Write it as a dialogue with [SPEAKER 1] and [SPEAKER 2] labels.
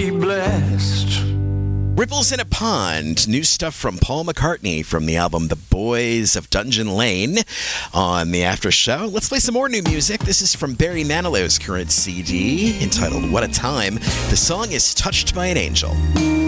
[SPEAKER 1] be blessed.
[SPEAKER 2] Ripples in a Pond, new stuff from Paul McCartney from the album The Boys of Dungeon Lane on the After Show. Let's play some more new music. This is from Barry Manilow's current CD entitled What a Time. The song is Touched by an Angel.